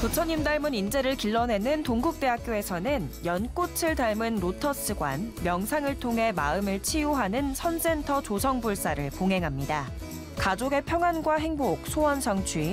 부처님 닮은 인재를 길러내는 동국대학교에서는 연꽃을 닮은 로터스관, 명상을 통해 마음을 치유하는 선센터 조성불사를 봉행합니다. 가족의 평안과 행복, 소원 성취,